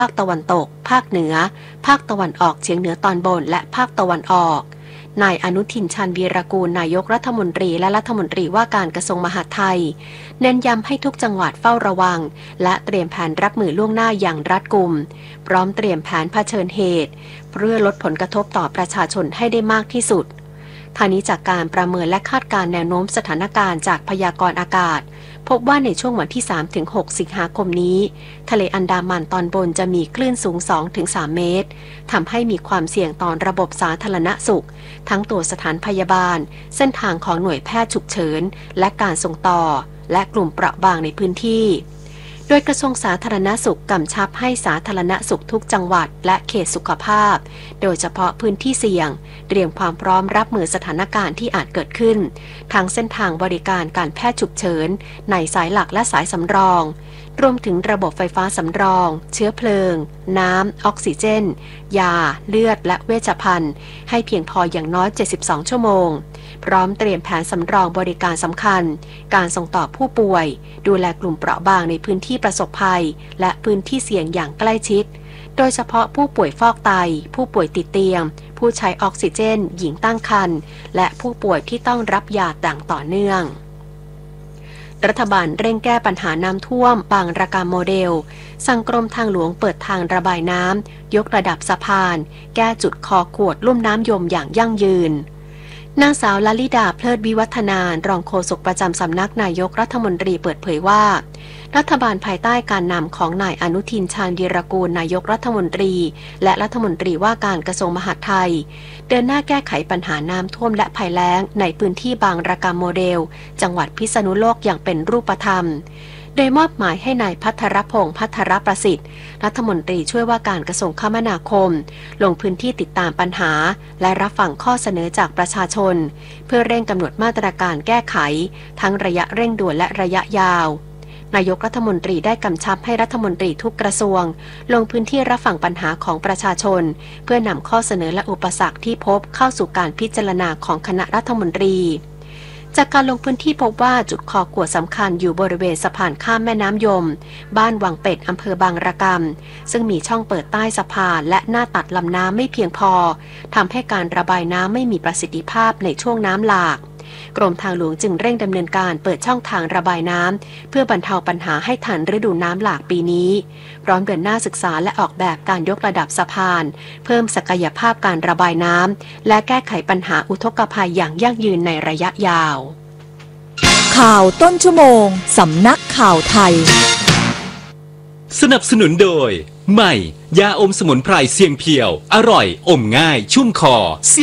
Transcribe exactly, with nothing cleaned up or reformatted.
ภาคตะวันตกภาคเหนือภาคตะวันออกเฉียงเหนือตอนบนและภาคตะวันออกนายอนุทินชาญวีรกูลนายกรัฐมนตรีและรัฐมนตรีว่าการกระทรวงมหาดไทยเน้นย้ำให้ทุกจังหวัดเฝ้าระวังและเตรียมแผนรับมือล่วงหน้าอย่างรัดกุมพร้อมเตรียมแผนเผชิญเหตุเพื่อลดผลกระทบต่อประชาชนให้ได้มากที่สุดทางนี้จากการประเมินและคาดการณ์แนวโน้มสถานการณ์จากพยากรณ์อากาศพบว่าในช่วงวันที่ สามถึงหก สิงหาคมนี้ทะเลอันดามันตอนบนจะมีคลื่นสูง สองถึงสาม เมตรทำให้มีความเสี่ยงต่อระบบสาธารณสุขทั้งตัวสถานพยาบาลเส้นทางของหน่วยแพทย์ฉุกเฉินและการส่งต่อและกลุ่มเปราะบางในพื้นที่โดยกระทรวงสาธารณสุขกำชับให้สาธารณสุขทุกจังหวัดและเขตสุขภาพโดยเฉพาะพื้นที่เสี่ยงเตรียมความพร้อมรับมือสถานการณ์ที่อาจเกิดขึ้นทั้งเส้นทางบริการการแพทย์ฉุกเฉินในสายหลักและสายสำรองรวมถึงระบบไฟฟ้าสำรองเชื้อเพลิงน้ำออกซิเจนยาเลือดและเวชภัณฑ์ให้เพียงพออย่างน้อยเจ็ดสิบสองชั่วโมงพร้อมเตรียมแผนสำรองบริการสำคัญการส่งต่อผู้ป่วยดูแลกลุ่มเปราะบางในพื้นที่ประสบภัยและพื้นที่เสี่ยงอย่างใกล้ชิดโดยเฉพาะผู้ป่วยฟอกไตผู้ป่วยติดเตียงผู้ใช้ออกซิเจนหญิงตั้งครรภ์และผู้ป่วยที่ต้องรับยาต่างต่อเนื่องรัฐบาลเร่งแก้ปัญหาน้ำท่วมบางระกำโมเดลสั่งกรมทางหลวงเปิดทางระบายน้ำยกระดับสะพานแก้จุดคอขวดลุ่มน้ำยมอย่างยั่งยืนนางสาวลลิดาเพลิดวิวัฒนารองโฆษกประจำสำนักนายกรัฐมนตรีเปิดเผยว่ารัฐบาลภายใต้การนำของนายอนุทินชาญวีรกูลนายกรัฐมนตรีและรัฐมนตรีว่าการกระทรวงมหาดไทยเดินหน้าแก้ไขปัญหาน้ำท่วมและภัยแล้งในพื้นที่บางระกำโมเดลจังหวัดพิษณุโลกอย่างเป็นรูปธรรมโดยมอบหมายให้นายพัทรพงษ์พัทรประสิทธิ์รัฐมนตรีช่วยว่าการกระทรวงคมนาคมลงพื้นที่ติดตามปัญหาและรับฟังข้อเสนอจากประชาชนเพื่อเร่งกำหนดมาตรการแก้ไขทั้งระยะเร่งด่วนและระยะยาวนายกรัฐมนตรีได้กำชับให้รัฐมนตรีทุกกระทรวงลงพื้นที่รับฟังปัญหาของประชาชนเพื่อนำข้อเสนอและอุปสรรคที่พบเข้าสู่การพิจารณาของคณะรัฐมนตรีจากการลงพื้นที่พบว่าจุดคอขวดสำคัญอยู่บริเวณสะพานข้ามแม่น้ำยมบ้านวังเป็ดอำเภอบางระกำซึ่งมีช่องเปิดใต้สะพานและหน้าตัดลำน้ำไม่เพียงพอทำให้การระบายน้ำไม่มีประสิทธิภาพในช่วงน้ำหลากกรมทางหลวงจึงเร่งดำเนินการเปิดช่องทางระบายน้ำเพื่อบรรเทาปัญหาให้ทันฤดูน้ำหลากปีนี้พร้อมเดินหน้าศึกษาและออกแบบการยกระดับสะพานเพิ่มศักยภาพการระบายน้ำและแก้ไขปัญหาอุทกภัยอย่างยั่งยืนในระยะยาวข่าวต้นชั่วโมงสำนักข่าวไทยสนับสนุนโดยใหม่ยาอมสมุนไพรเสียงเพียวอร่อยอมง่ายชุ่มคอ